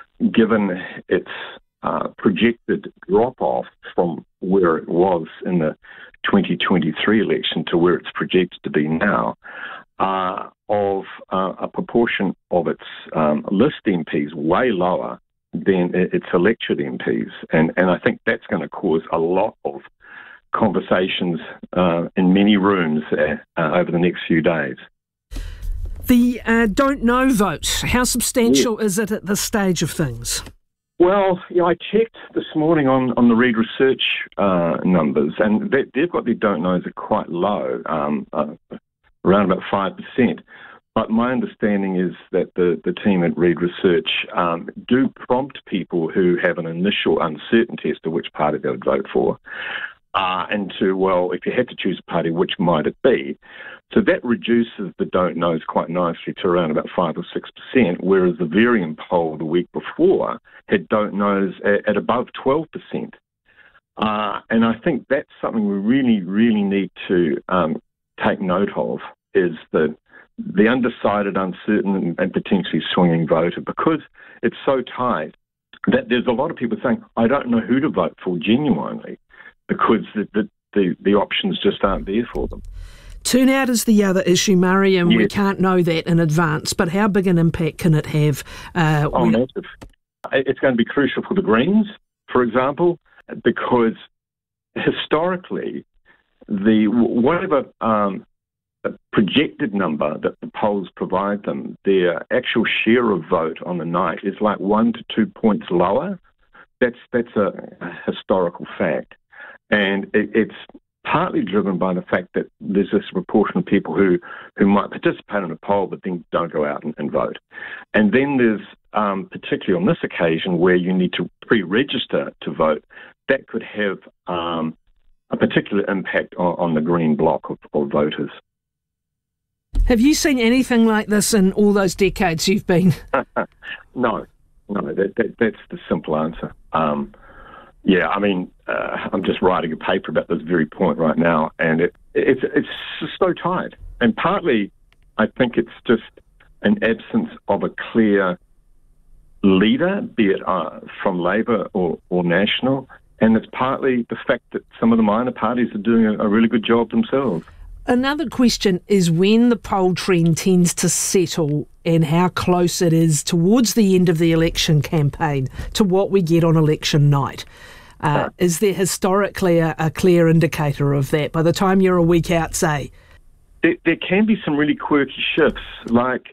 given its uh, projected drop-off from where it was in the twenty twenty-three election to where it's projected to be now, uh, of uh, a proportion of its um, list M Ps way lower than its elected M Ps. And, and I think that's going to cause a lot of conversations uh, in many rooms uh, uh, over the next few days. The uh, don't know vote, how substantial yeah. is it at this stage of things? Well, you know, I checked this morning on, on the Reid Research uh, numbers, and they, they've got their don't knows are quite low, um, uh, around about five percent. But my understanding is that the, the team at Reid Research um, do prompt people who have an initial uncertainty as to which party they would vote for, uh, and to, well, if you had to choose a party, which might it be? So that reduces the don't knows quite nicely to around about five or six percent, whereas the Varian poll the week before had don't knows at, at above twelve percent. Uh, and I think that's something we really, really need to um, take note of, is the the undecided, uncertain, and, and potentially swinging voter, because it's so tight that there's a lot of people saying, I don't know who to vote for genuinely, because the the, the, the options just aren't there for them. Turnout is the other issue, Murray, and yes. we can't know that in advance, but how big an impact can it have? Uh, oh, massive. It's going to be crucial for the Greens, for example, because historically, the whatever um, projected number that the polls provide them, their actual share of vote on the night is like one to two points lower. That's, that's a, a historical fact. And it, it's partly driven by the fact that there's this proportion of people who, who might participate in a poll but then don't go out and, and vote. And then there's, um, particularly on this occasion, where you need to pre-register to vote, that could have um, a particular impact on, on the Green bloc of, of voters. Have you seen anything like this in all those decades you've been? no, no, that, that, that's the simple answer. Um, yeah, I mean, uh, I'm just writing a paper about this very point right now, and it, it's it's so tight. And partly, I think it's just an absence of a clear leader, be it uh, from Labour or, or National, and it's partly the fact that some of the minor parties are doing a, a really good job themselves. Another question is when the poll trend tends to settle and how close it is towards the end of the election campaign to what we get on election night. Uh, is there historically a, a clear indicator of that by the time you're a week out, say? There, there can be some really quirky shifts, like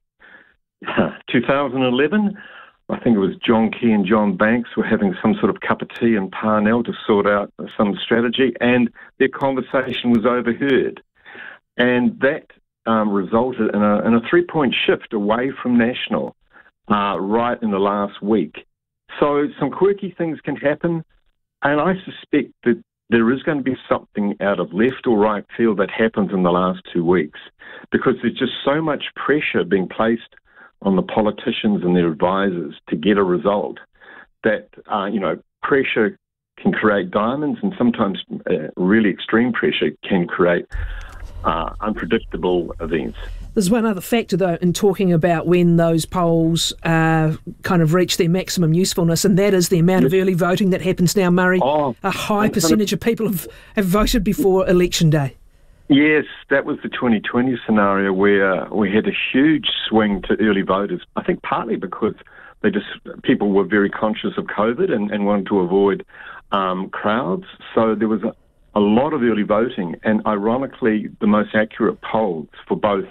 two thousand eleven, I think it was John Key and John Banks were having some sort of cup of tea in Parnell to sort out some strategy, and their conversation was overheard. And that um, resulted in a, in a three-point shift away from National uh, right in the last week. So some quirky things can happen, and I suspect that there is going to be something out of left or right field that happens in the last two weeks because there's just so much pressure being placed on the politicians and their advisors to get a result that, uh, you know, pressure can create diamonds, and sometimes uh, really extreme pressure can create Uh, unpredictable events. There's one other factor, though, in talking about when those polls uh, kind of reach their maximum usefulness, and that is the amount yes. of early voting that happens now, Murray. Oh, a high percentage of people have, have voted before Election Day. Yes, that was the twenty twenty scenario where we had a huge swing to early voters. I think partly because they just people were very conscious of COVID and, and wanted to avoid um, crowds. So there was a A lot of early voting, and ironically, the most accurate polls for both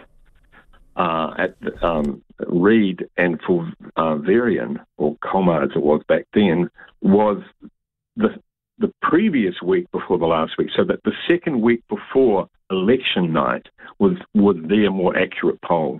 uh, at um, Reid and for uh, Varian, or Comar as it was back then, was the the previous week before the last week. So that the second week before election night was was their more accurate polls,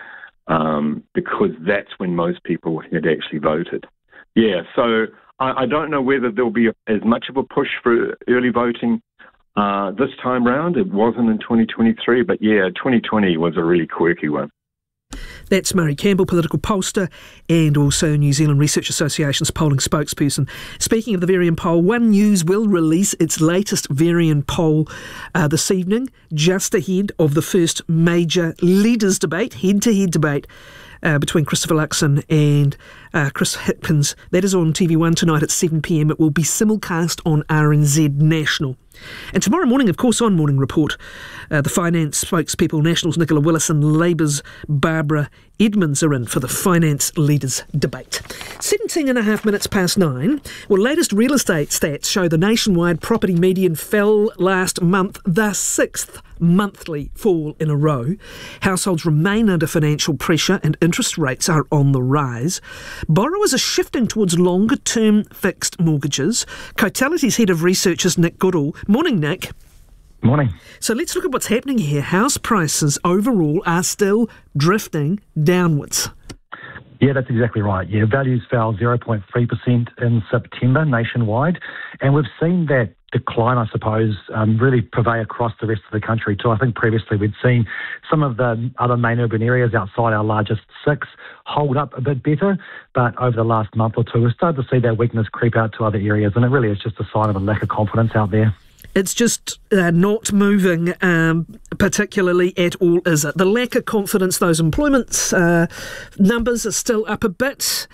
um, because that's when most people had actually voted. Yeah, so I, I don't know whether there'll be a, as much of a push for early voting Uh, this time round. It wasn't in twenty twenty-three, but yeah, twenty twenty was a really quirky one. That's Murray Campbell, political pollster and also New Zealand Research Association's polling spokesperson. Speaking of the Varian poll, One News will release its latest Varian poll uh, this evening, just ahead of the first major leaders debate, head-to-head debate uh, between Christopher Luxon and uh, Chris Hipkins. That is on T V one tonight at seven p m. It will be simulcast on R N Z National. And tomorrow morning, of course, on Morning Report, uh, the finance spokespeople, National's Nicola Willis and Labour's Barbara Edmonds are in for the finance leaders debate. seventeen and a half minutes past nine. Well, latest real estate stats show the nationwide property median fell last month, the sixth monthly fall in a row. Households remain under financial pressure and interest rates are on the rise. Borrowers are shifting towards longer-term fixed mortgages. Cotality's head of research is Nick Goodall. Morning, Nick. Morning. So let's look at what's happening here. House prices overall are still drifting downwards. Yeah, that's exactly right. Yeah, values fell zero point three percent in September nationwide, and we've seen that decline, I suppose, um, really pervade across the rest of the country too. I think previously we'd seen some of the other main urban areas outside our largest six hold up a bit better, but over the last month or two we've started to see that weakness creep out to other areas, and it really is just a sign of a lack of confidence out there. It's just uh, not moving um, particularly at all, is it? The lack of confidence, those employment uh, numbers are still up a bit,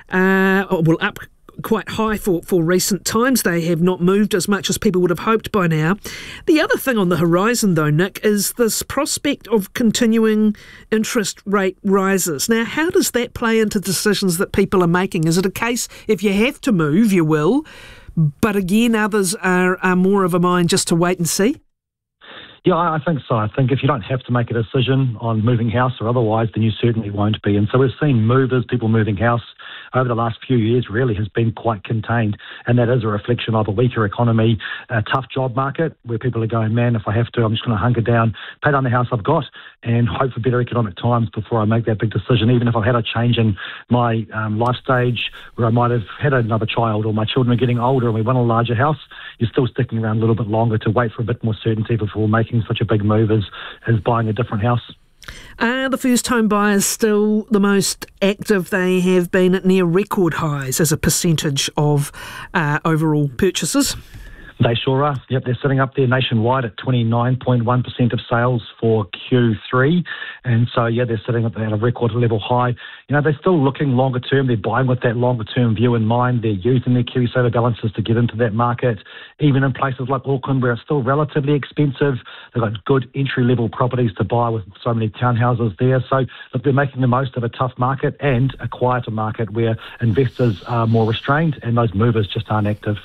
uh, or well, up quite high for, for recent times. They have not moved as much as people would have hoped by now. The other thing on the horizon, though, Nick, is this prospect of continuing interest rate rises. Now, how does that play into decisions that people are making? Is it a case if you have to move, you will, but again, others are, are more of a mind just to wait and see? Yeah, I think so. I think if you don't have to make a decision on moving house or otherwise, then you certainly won't be. And so we've seen movers, people moving house over the last few years really has been quite contained. And that is a reflection of a weaker economy, a tough job market where people are going, man, if I have to, I'm just going to hunker down, pay down the house I've got and hope for better economic times before I make that big decision. Even if I've had a change in my um, life stage where I might have had another child or my children are getting older and we want a larger house, you're still sticking around a little bit longer to wait for a bit more certainty before making such a big move as, as buying a different house. Are the first home buyers still the most active? They have been at near record highs as a percentage of uh, overall purchases. They sure are. Yep, they're sitting up there nationwide at twenty-nine point one percent of sales for Q three. And so, yeah, they're sitting at a record level high. You know, they're still looking longer term. They're buying with that longer term view in mind. They're using their KiwiSaver balances to get into that market. Even in places like Auckland, where it's still relatively expensive, they've got good entry-level properties to buy with so many townhouses there. So, look, they're making the most of a tough market and a quieter market where investors are more restrained and those movers just aren't active.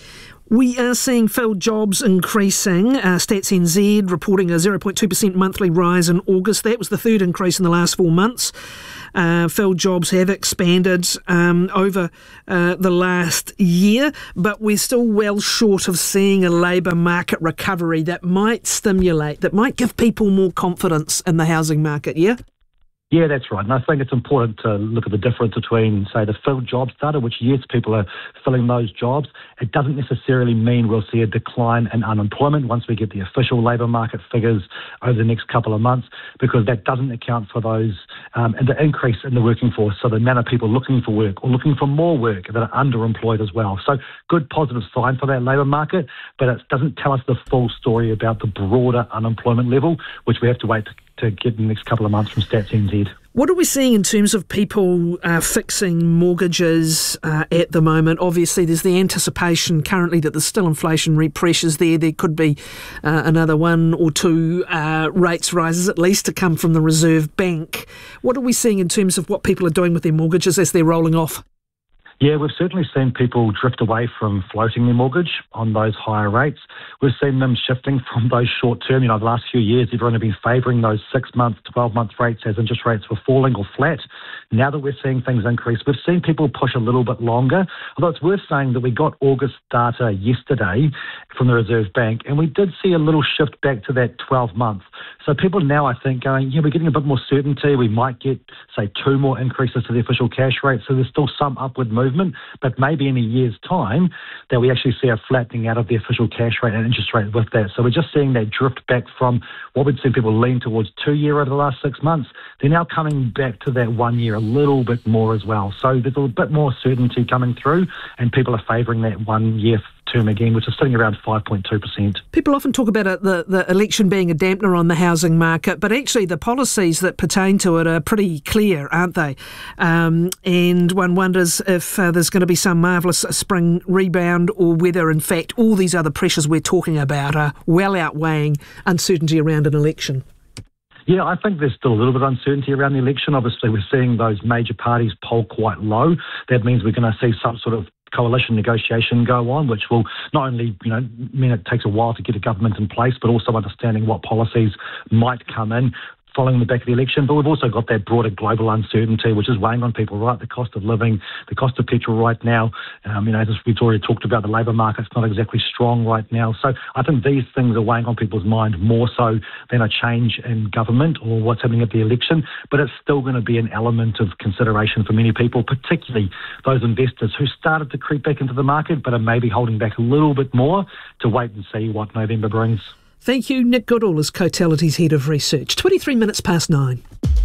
We are seeing filled jobs increasing. Uh, Stats N Z reporting a zero point two percent monthly rise in August. That was the third increase in the last four months. Uh, filled jobs have expanded um, over uh, the last year, but we're still well short of seeing a labour market recovery that might stimulate, that might give people more confidence in the housing market, yeah? Yeah, that's right. And I think it's important to look at the difference between, say, the filled jobs data, which, yes, people are filling those jobs. It doesn't necessarily mean we'll see a decline in unemployment once we get the official labour market figures over the next couple of months, because that doesn't account for those um, and the increase in the working force, so the amount of people looking for work or looking for more work that are underemployed as well. So good positive sign for that labour market, but it doesn't tell us the full story about the broader unemployment level, which we have to wait to to get in the next couple of months from Stats N Z. What are we seeing in terms of people uh, fixing mortgages uh, at the moment? Obviously, there's the anticipation currently that there's still inflationary pressures there. There could be uh, another one or two uh, rates rises, at least to come from the Reserve Bank. What are we seeing in terms of what people are doing with their mortgages as they're rolling off? Yeah, we've certainly seen people drift away from floating their mortgage on those higher rates. We've seen them shifting from those short-term, you know, the last few years, everyone had been favouring those six-month, twelve-month rates as interest rates were falling or flat. Now that we're seeing things increase, we've seen people push a little bit longer, although it's worth saying that we got August data yesterday from the Reserve Bank, and we did see a little shift back to that twelve month. So people now, I think, going, yeah, we're getting a bit more certainty. We might get, say, two more increases to the official cash rate, so there's still some upward movement, but maybe in a year's time that we actually see a flattening out of the official cash rate and interest rate with that. So we're just seeing that drift back from what we'd seen people lean towards two year over the last six months. They're now coming back to that one year a little bit more as well. So there's a bit more certainty coming through, and people are favouring that one year term again, which is sitting around five point two percent. People often talk about it, the, the election being a dampener on the housing market, but actually the policies that pertain to it are pretty clear, aren't they? Um, and one wonders if uh, there's going to be some marvellous spring rebound, or whether, in fact, all these other pressures we're talking about are well outweighing uncertainty around an election. Yeah, I think there's still a little bit of uncertainty around the election. Obviously, we're seeing those major parties poll quite low. That means we're going to see some sort of coalition negotiation go on, which will not only, you know, mean it takes a while to get a government in place, but also understanding what policies might come in following the back of the election. But we've also got that broader global uncertainty, which is weighing on people, right? The cost of living, the cost of petrol right now. Um, you know, as we've already talked about, the labour market's not exactly strong right now. So I think these things are weighing on people's mind more so than a change in government or what's happening at the election. But it's still going to be an element of consideration for many people, particularly those investors who started to creep back into the market but are maybe holding back a little bit more to wait and see what November brings. Thank you, Nick Goodall, as Cotality's Head of Research. twenty-three minutes past nine.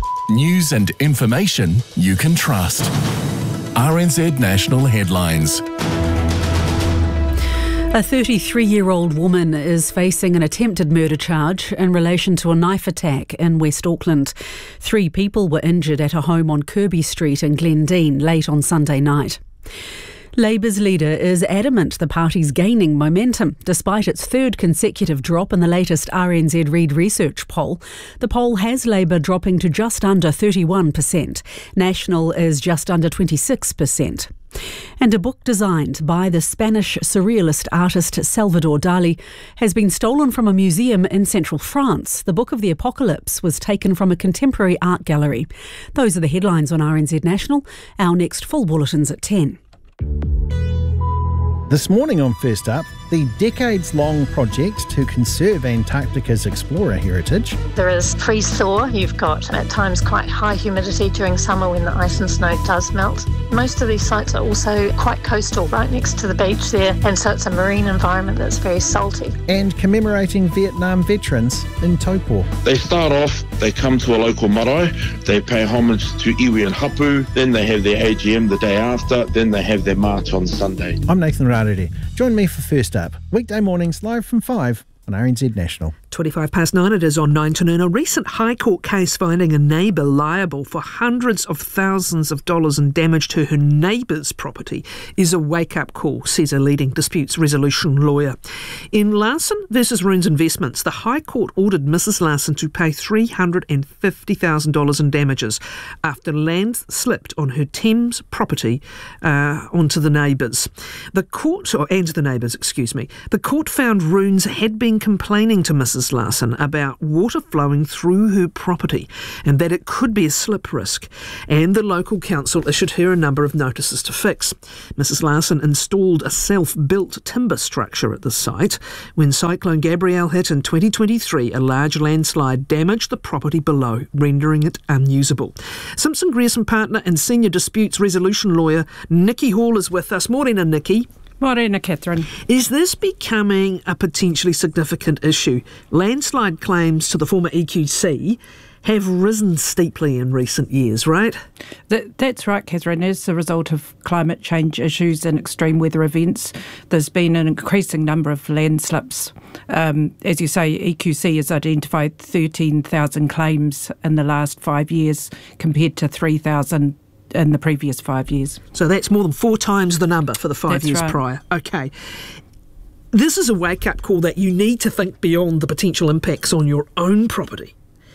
News and information you can trust. R N Z National Headlines. A thirty-three-year-old woman is facing an attempted murder charge in relation to a knife attack in West Auckland. Three people were injured at a home on Kirby Street in Glendine late on Sunday night. Labour's leader is adamant the party's gaining momentum, despite its third consecutive drop in the latest R N Z Reid Research poll. The poll has Labour dropping to just under thirty-one percent. National is just under twenty-six percent. And a book designed by the Spanish surrealist artist Salvador Dali has been stolen from a museum in central France. The Book of the Apocalypse was taken from a contemporary art gallery. Those are the headlines on R N Z National. Our next full bulletin's at ten. This morning on First Up, the decades-long project to conserve Antarctica's explorer heritage. There is freeze-thaw. You've got at times quite high humidity during summer when the ice and snow does melt. Most of these sites are also quite coastal, right next to the beach there, and so it's a marine environment that's very salty. And commemorating Vietnam veterans in Taupo. They start off, they come to a local marae, they pay homage to iwi and hapu, then they have their A G M the day after, then they have their march on Sunday. I'm Nathan Rarere. Join me for First Up, weekday mornings live from five on R N Z National. twenty-five past nine, it is on nine to noon. A recent High Court case finding a neighbour liable for hundreds of thousands of dollars in damage to her neighbour's property is a wake-up call, says a leading disputes resolution lawyer. In Larson versus Runes Investments, the High Court ordered Missus Larson to pay three hundred fifty thousand dollars in damages after land slipped on her Thames property uh, onto the neighbours. The court, or and the neighbours, excuse me, the court found Runes had been complaining to Missus Larson about water flowing through her property and that it could be a slip risk, and the local council issued her a number of notices to fix. Missus Larson installed a self-built timber structure at the site. When Cyclone Gabrielle hit in twenty twenty-three, a large landslide damaged the property below, rendering it unusable. Simpson Grierson partner and senior disputes resolution lawyer Nikki Hall is with us. Morning, Nikki. Morena, Catherine. Is this becoming a potentially significant issue? Landslide claims to the former E Q C have risen steeply in recent years, right? That, that's right, Catherine. As a result of climate change issues and extreme weather events, there's been an increasing number of landslips. Um, as you say, E Q C has identified thirteen thousand claims in the last five years compared to three thousand in the previous five years. So that's more than four times the number for the five that's years right. prior. Okay. This is a wake-up call that you need to think beyond the potential impacts on your own property,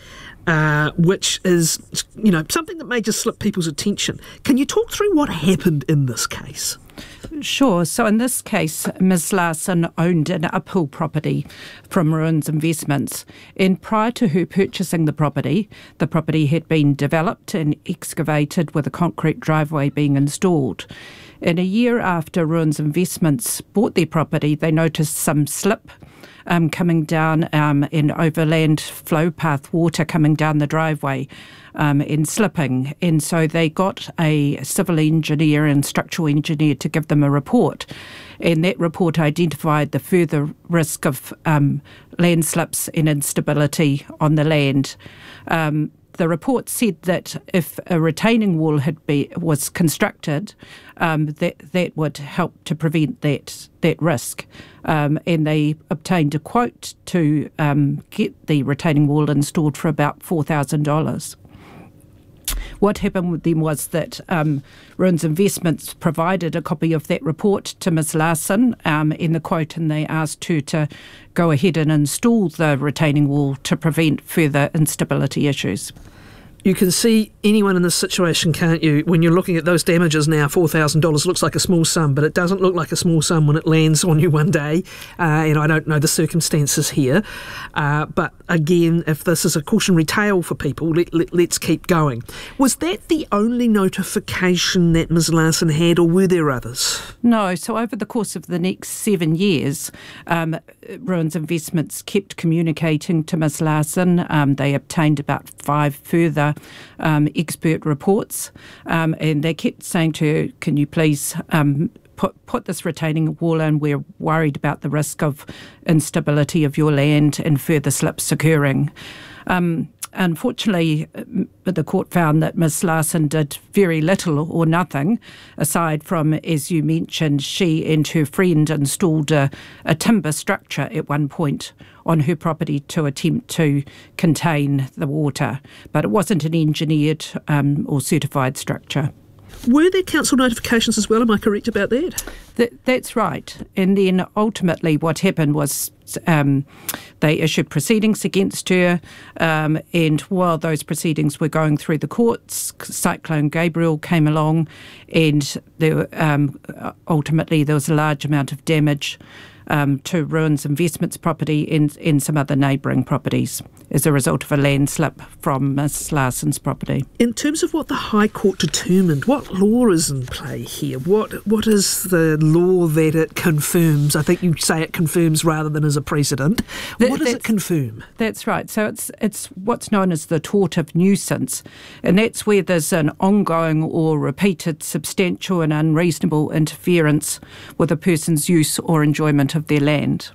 uh, which is, you know, something that may just slip people's attention. Can you talk through what happened in this case? Sure. So in this case, Miz Larson owned an uphill property from Runes Investments, and prior to her purchasing the property, the property had been developed and excavated with a concrete driveway being installed. And a year after Runes Investments bought their property, they noticed some slip um, coming down um, in overland flow path water coming down the driveway. Um, in slipping, and so they got a civil engineer and structural engineer to give them a report, and that report identified the further risk of um, landslips and instability on the land. Um, the report said that if a retaining wall had be was constructed, um, that that would help to prevent that that risk, um, and they obtained a quote to um, get the retaining wall installed for about four thousand dollars. What happened with them was that um, Runes Investments provided a copy of that report to Miz Larson um, in the quote, and they asked her to go ahead and install the retaining wall to prevent further instability issues. You can see anyone in this situation, can't you? When you're looking at those damages now, four thousand dollars looks like a small sum, but it doesn't look like a small sum when it lands on you one day. Uh, and I don't know the circumstances here. Uh, but again, if this is a cautionary tale for people, let, let, let's keep going. Was that the only notification that Miz Larson had, or were there others? No. So over the course of the next seven years, um, Runes Investments kept communicating to Miz Larson. Um, they obtained about five further Um, expert reports, um, and they kept saying to her, can you please um, put, put this retaining wall in? We're worried about the risk of instability of your land and further slips occurring. Um, Unfortunately, the court found that Miz Larson did very little or nothing, aside from, as you mentioned, she and her friend installed a, a timber structure at one point on her property to attempt to contain the water. But it wasn't an engineered um, or certified structure. Were there council notifications as well? Am I correct about that? Th- that's right. And then ultimately what happened was um, they issued proceedings against her, um, and while those proceedings were going through the courts, Cyclone Gabriel came along, and there, um, ultimately there was a large amount of damage um, to Ruins Investments property and, and some other neighbouring properties as a result of a landslip from Miss Larson's property. In terms of what the High Court determined, what law is in play here? What What is the law that it confirms? I think you say it confirms rather than as a precedent. Th- what does it confirm? That's right. So it's it's what's known as the tort of nuisance, and that's where there's an ongoing or repeated substantial and unreasonable interference with a person's use or enjoyment of their land.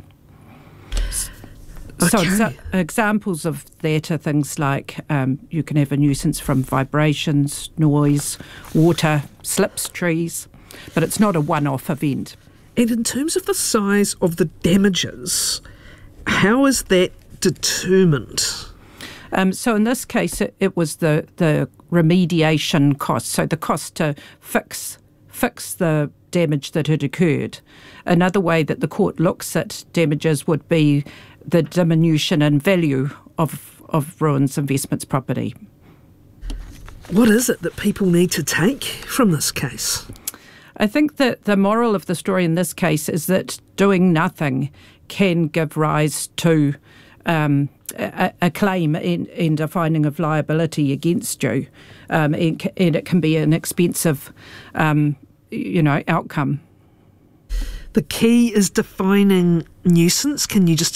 So Okay. exa- examples of that are things like um, you can have a nuisance from vibrations, noise, water, slips, trees, but it's not a one-off event. And in terms of the size of the damages, how is that determined? Um, so in this case, it, it was the, the remediation cost, so the cost to fix fix the damage that had occurred. Another way that the court looks at damages would be the diminution in value of, of Ruins Investments property. What is it that people need to take from this case? I think that the moral of the story in this case is that doing nothing can give rise to um, a, a claim and, and a finding of liability against you, um, and, and it can be an expensive, um, you know, outcome. The key is defining nuisance. Can you just